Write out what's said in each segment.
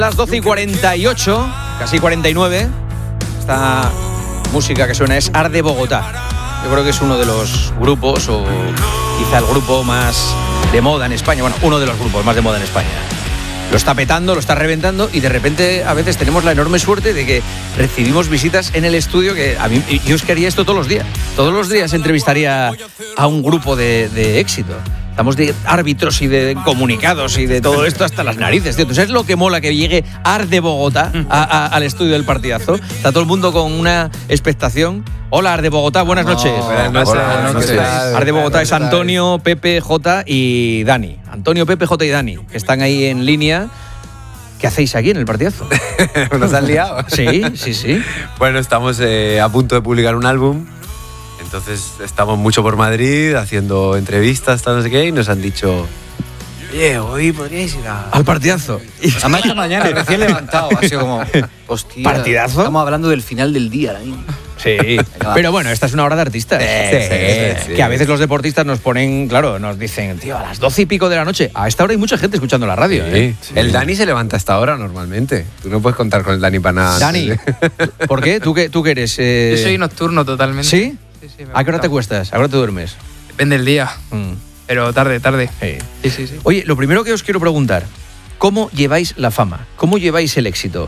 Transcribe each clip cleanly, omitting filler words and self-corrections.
Las 12:48, casi 49. Esta música que suena es Arde Bogotá. Yo creo que es uno de los grupos, o quizá el grupo más de moda en España. Bueno, uno de los grupos más de moda en España. Lo está petando, lo está reventando, y de repente a veces tenemos la enorme suerte de que recibimos visitas en el estudio que a mí, yo es que haría esto todos los días. Todos los días entrevistaría a un grupo de éxito. Estamos de árbitros y de comunicados y de todo esto hasta las narices, tío. ¿Tú sabes lo que mola que llegue Arde Bogotá al estudio del partidazo? Está todo el mundo con una expectación. Hola, Arde Bogotá, buenas noches. Buenas noches. Arde Bogotá es Antonio, Pepe, Jota y Dani. Antonio, Pepe, Jota y Dani, que están ahí en línea. ¿Qué hacéis aquí en el partidazo? ¿Nos han liado? Sí. Bueno, estamos a punto de publicar un álbum. Entonces estamos mucho por Madrid haciendo entrevistas, tal, no sé qué, y nos han dicho: oye, hoy podríais ir al partidazo. Además, esta mañana, recién levantado, ha sido como, hostia, ¿partidazo? Estamos hablando del final del día ahora mismo. Sí, pero bueno, esta es una hora de artistas. Sí. Que a veces los deportistas nos ponen, claro, nos dicen, tío, a las 12 y pico de la noche. A esta hora hay mucha gente escuchando la radio. Sí. El Dani se levanta a esta hora normalmente. Tú no puedes contar con el Dani para nada. Dani, ¿por qué? ¿Tú qué eres? Yo soy nocturno totalmente. ¿Sí? Sí, ¿A qué hora te cuestas? ¿A qué hora te duermes? Depende del día, pero tarde. Sí. Oye, lo primero que os quiero preguntar, ¿cómo lleváis la fama? ¿Cómo lleváis el éxito?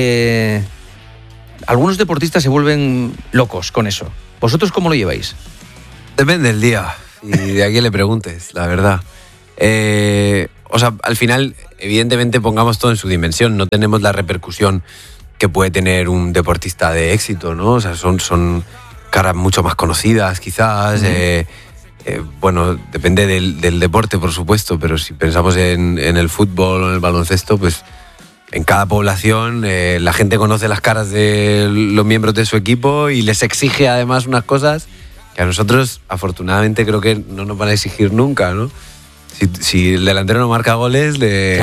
Algunos deportistas se vuelven locos con eso. ¿Vosotros cómo lo lleváis? Depende del día y de a quién le preguntes, la verdad. O sea, al final, evidentemente, pongamos todo en su dimensión. No tenemos la repercusión que puede tener un deportista de éxito, ¿no? O sea, son caras mucho más conocidas, quizás. Bueno, depende del deporte, por supuesto, pero si pensamos en el fútbol o en el baloncesto, pues en cada población la gente conoce las caras de los miembros de su equipo y les exige además unas cosas que a nosotros, afortunadamente, creo que no nos van a exigir nunca, ¿no? Si el delantero no marca goles,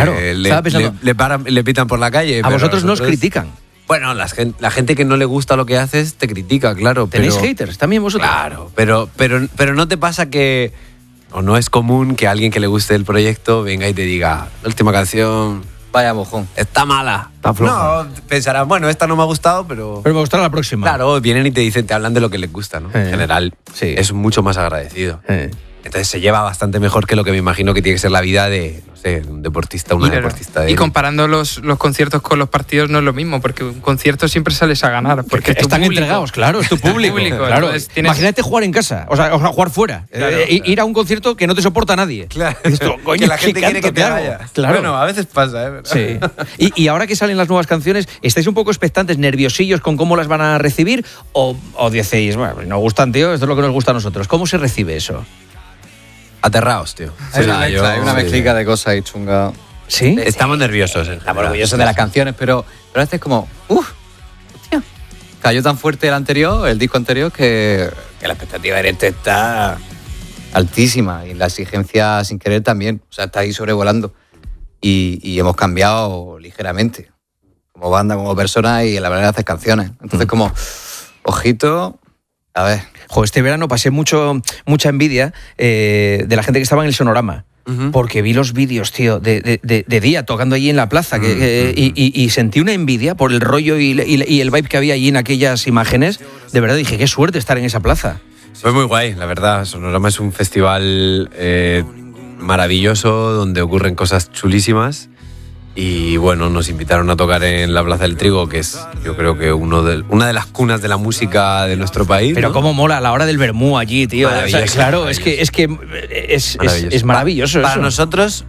le pitan por la calle. A vosotros no os critican. Bueno, la gente que no le gusta lo que haces te critica, claro. ¿Tenéis haters también vosotros? Claro, pero no te pasa que, o no es común que a alguien que le guste el proyecto venga y te diga: la última canción, vaya mojón, está mala. Está floja. No, pensarás, bueno, esta no me ha gustado, pero me gustará la próxima. Claro, vienen y te dicen, te hablan de lo que les gusta, ¿no? En general, sí. Es mucho más agradecido. Entonces se lleva bastante mejor que lo que me imagino que tiene que ser la vida de, no sé, un deportista, una deportista. Y comparando los conciertos con los partidos no es lo mismo, porque un concierto siempre sales a ganar. Porque están entregados, claro, es tu público. Claro. Imagínate jugar en casa, o sea jugar fuera. Claro, ir a un concierto que no te soporta nadie. Claro. Esto, coño, que la gente quiere que te vayas. Claro. Bueno, a veces pasa, ¿eh? Sí. Y ahora que salen las nuevas canciones, ¿estáis un poco expectantes, nerviosillos con cómo las van a recibir? ¿O decís, bueno, nos gustan, tío, esto es lo que nos gusta a nosotros? ¿Cómo se recibe eso? Aterrados, tío. Hay una mezclica de cosas ahí chunga. ¿Sí? Estamos nerviosos. Estamos orgullosos de las canciones, pero a veces es como, hostia, cayó tan fuerte el disco anterior, que la expectativa de este está altísima y la exigencia sin querer también. O sea, está ahí sobrevolando. Y hemos cambiado ligeramente, como banda, como persona, y la manera de hacer canciones. Entonces, como, ojito, a ver. Este verano pasé mucha envidia de la gente que estaba en el Sonorama. Porque vi los vídeos, tío, de día tocando allí en la plaza y sentí una envidia por el rollo y el vibe que había allí en aquellas imágenes. De verdad dije, qué suerte estar en esa plaza. Fue muy guay, la verdad. Sonorama es un festival maravilloso donde ocurren cosas chulísimas. Y bueno, nos invitaron a tocar en la Plaza del Trigo, que es, yo creo que una de las cunas de la música de nuestro país. Pero ¿no? Cómo mola a la hora del vermú allí, tío. O sea, claro, es maravilloso. Para eso. Nosotros,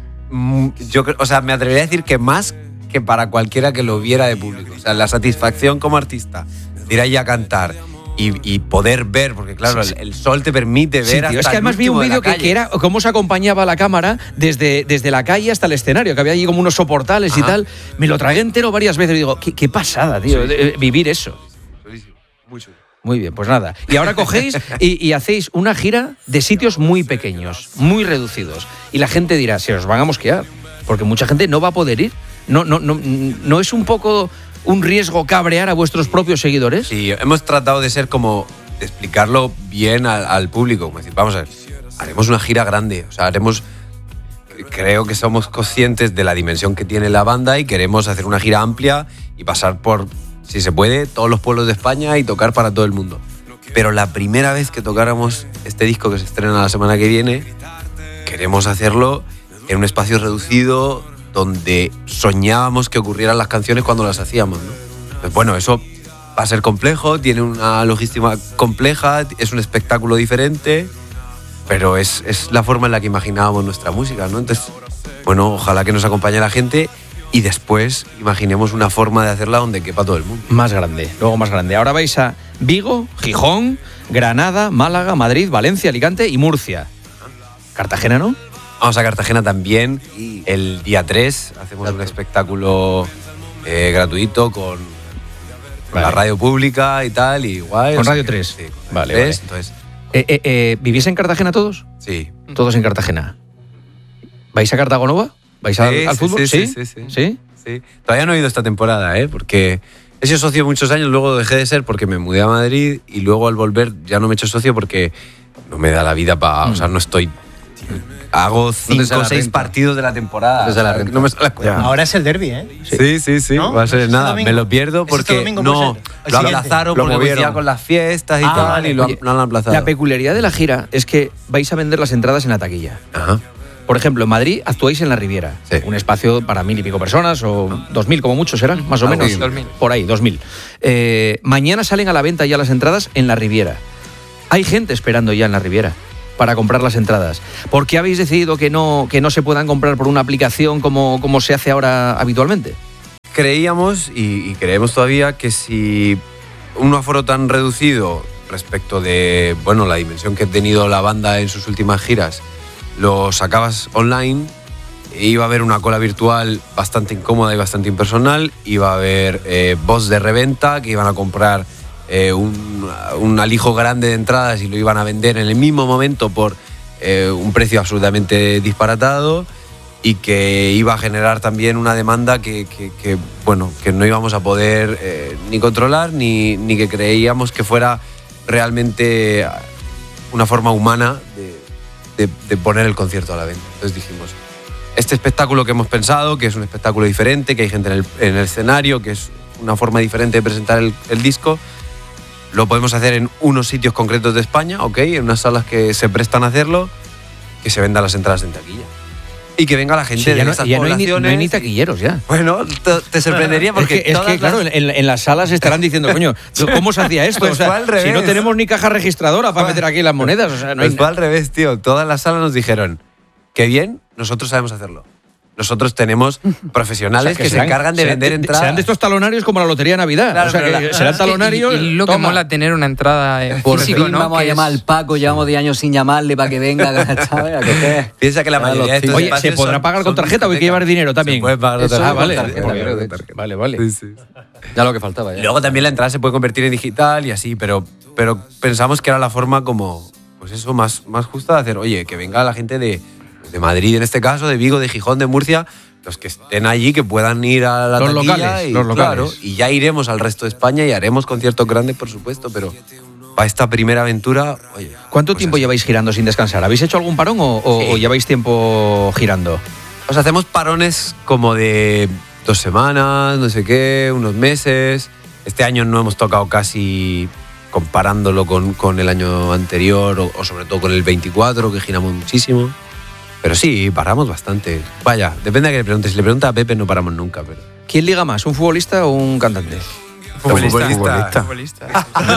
me atrevería a decir que más que para cualquiera que lo viera de público. O sea, la satisfacción como artista de ir allí a cantar y poder ver, porque claro, el sol te permite ver. Sí, tío, hasta es que además vi un vídeo que era cómo se acompañaba la cámara desde la calle hasta el escenario, que había allí como unos soportales y tal. Me lo tragué entero varias veces y digo, qué pasada, tío, vivir eso. Muy bien, pues nada. Y ahora cogéis y hacéis una gira de sitios muy pequeños, muy reducidos. Y la gente dirá, se os van a mosquear, porque mucha gente no va a poder ir. No es un poco un riesgo cabrear a vuestros propios seguidores. Sí, hemos tratado de explicarlo bien al público. Como decir, vamos a ver, haremos una gira grande, o sea, creo que somos conscientes de la dimensión que tiene la banda y queremos hacer una gira amplia y pasar por, si se puede, todos los pueblos de España y tocar para todo el mundo. Pero la primera vez que tocáramos este disco que se estrena la semana que viene, queremos hacerlo en un espacio reducido donde soñábamos que ocurrieran las canciones cuando las hacíamos, ¿no? Pues bueno, eso va a ser complejo, tiene una logística compleja, es un espectáculo diferente, pero es la forma en la que imaginábamos nuestra música, ¿no? Entonces, bueno, ojalá que nos acompañe la gente y después imaginemos una forma de hacerla donde quepa todo el mundo. Más grande, luego más grande. Ahora vais a Vigo, Gijón, Granada, Málaga, Madrid, Valencia, Alicante y Murcia. Cartagena, ¿no? Vamos a Cartagena también. El día 3 hacemos un espectáculo gratuito con la radio pública y tal. Y guay, con Radio 3. Sí, con vale, Radio 3, vale. Entonces, ¿Vivís en Cartagena todos? sí. Todos en Cartagena. ¿Vais a Cartagonova? ¿Vais al fútbol? Sí. Todavía no he ido esta temporada, porque he sido socio muchos años, luego dejé de ser porque me mudé a Madrid y luego al volver ya no me he hecho socio porque no me da la vida para... O sea, no estoy... Hago 5 o 6 partidos de la temporada. No me sale la cuenta. Ahora es el derbi, ¿eh? Sí. ¿No? Va a ser ¿Este nada. domingo? Me lo pierdo porque domingo no puede ser. lo aplazaron porque coincidía con las fiestas y tal vale. y lo Oye, han aplazado. La peculiaridad de la gira es que vais a vender las entradas en la taquilla. Ajá. Por ejemplo, en Madrid actuáis en la Riviera. Sí. Un espacio para 1.000 y pico personas, o 2.000 como mucho serán, más o Algo menos. así. 2.000. Por ahí, 2.000. Mañana salen a la venta ya las entradas en la Riviera. Hay gente esperando ya en la Riviera para comprar las entradas. ¿Por qué habéis decidido que no se puedan comprar por una aplicación como se hace ahora habitualmente? Creíamos y creemos todavía que si un aforo tan reducido respecto de la dimensión que ha tenido la banda en sus últimas giras lo sacabas online, iba a haber una cola virtual bastante incómoda y bastante impersonal, iba a haber bots de reventa que iban a comprar un alijo grande de entradas y lo iban a vender en el mismo momento por un precio absolutamente disparatado, y que iba a generar también una demanda que no íbamos a poder ni controlar ni que creíamos que fuera realmente una forma humana de poner el concierto a la venta. Entonces dijimos, este espectáculo que hemos pensado, que es un espectáculo diferente, que hay gente en el escenario, que es una forma diferente de presentar el disco, lo podemos hacer en unos sitios concretos de España, en unas salas que se prestan a hacerlo, que se vendan las entradas en taquilla. Y que venga la gente de esas poblaciones. No hay ni taquilleros ya. Bueno, te sorprendería porque es que claro, en las salas estarán diciendo, coño, ¿cómo se hacía esto? Pues fue al revés. Si no tenemos ni caja registradora para meter aquí las monedas. O sea, no pues fue al revés, tío. Todas las salas nos dijeron, qué bien, nosotros sabemos hacerlo. Nosotros tenemos profesionales que se encargan de vender entradas. Serán de estos talonarios como la Lotería de Navidad. Claro, o sea, que serán talonarios. Y lo que mola tener una entrada en Por físico, fin ¿no? vamos a Que llamar al Paco, llevamos 10 años sin llamarle para que venga. ¿Sabes? ¿A qué? Piensa que la mayoría de estos Oye, ¿se espacios podrá pagar con tarjeta o hay que llevar dinero también? Se puede pagar con Eso tarjeta. vale. con tarjeta, Porque- creo, de hecho. Vale. Sí, sí. Ya lo que faltaba. Y Ya. luego también la entrada se puede convertir en digital y así, pero pensamos que era la forma como, más justa de hacer, oye, que venga la gente de Madrid en este caso, de Vigo, de Gijón, de Murcia, los que estén allí, que puedan ir a la Los taquilla locales, y, los locales. claro, y ya iremos al resto de España y haremos conciertos grandes, por supuesto, pero para esta primera aventura, oye. ¿Cuánto pues tiempo así. lleváis girando sin descansar? ¿Habéis hecho algún parón o lleváis tiempo girando? Pues hacemos parones como de 2 semanas, no sé qué, unos meses. Este año no hemos tocado casi, comparándolo con el año anterior o sobre todo con el 24, que giramos muchísimo. Pero sí, paramos bastante. Vaya, depende de que le preguntes. Si le pregunta a Pepe, no paramos nunca. Pero... ¿Quién liga más, un futbolista o un cantante? Futbolista.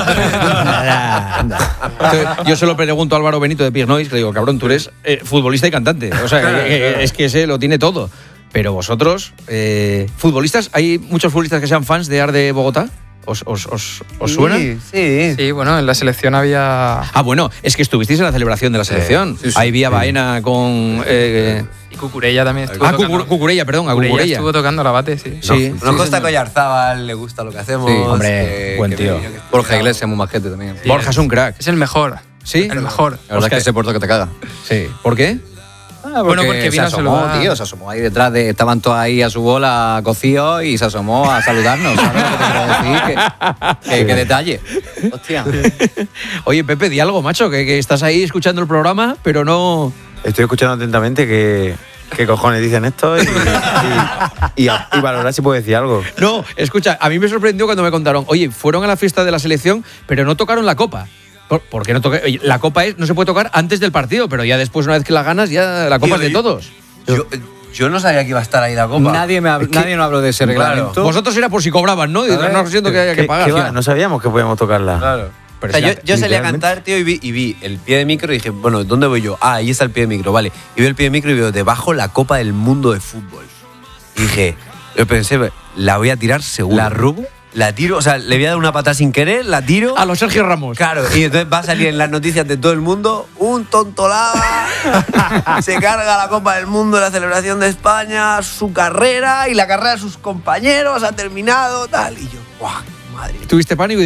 Entonces, yo se lo pregunto a Álvaro Benito de Pig Noise, que le digo, cabrón, tú eres futbolista y cantante. O sea, es que ese lo tiene todo. Pero vosotros, futbolistas, ¿hay muchos futbolistas que sean fans de Arde Bogotá? ¿Os suena? Sí. Sí, bueno, en la selección había... Ah, bueno, es que estuvisteis en la celebración de la selección. Sí, sí. Ahí vi a Baena con... Y Cucurella también estuvo tocando. Cucurella, perdón, a Cucurella Cucurella. estuvo tocando la bate, sí. Sí, Nos Costa señor. Collarzábal le gusta lo que hacemos. Sí, hombre, buen tío. Borja Iglesias, muy majete también. Sí. Borja es un crack. Es el mejor. ¿Sí? El mejor. La verdad es que ese puerto que te caga. Sí. ¿Por qué? Bueno, porque se vino a asomó, saludar. tío, se asomó ahí detrás de... Estaban todos ahí a su bola cocidos y se asomó a saludarnos. ¿Sabes lo que te quiero decir? Que detalle. Hostia. Oye, Pepe, di algo, macho, que estás ahí escuchando el programa, pero no... Estoy escuchando atentamente que ¿Qué cojones dicen esto? Y valorar si puedo decir algo. No, escucha, a mí me sorprendió cuando me contaron, oye, fueron a la fiesta de la selección, pero no tocaron la copa. ¿Por qué no toca? Oye, la copa no se puede tocar antes del partido, pero ya después, una vez que la ganas, ya la copa es de todos. Yo no sabía que iba a estar ahí la copa. Nadie no habló de ese reglamento. Vosotros era por si cobraban, ¿no? No siento que haya que pagar. No sabíamos que podíamos tocarla. Claro. Pero O sea, si yo salí a literalmente. cantar, tío, y vi el pie de micro y dije, bueno, ¿dónde voy yo? Ah, ahí está el pie de micro, vale. Y veo el pie de micro y veo debajo la Copa del Mundo de Fútbol. Y dije, yo pensé, la voy a tirar seguro. ¿La rubo? La tiro, o sea, le voy a dar una patada sin querer, la tiro. a los Sergio Ramos. Claro, y entonces va a salir en las noticias de todo el mundo, un tontolaba, se carga la Copa del Mundo, la celebración de España, su carrera y la carrera de sus compañeros ha terminado, tal. Y yo, ¡guau! Madre. Tuviste pánico y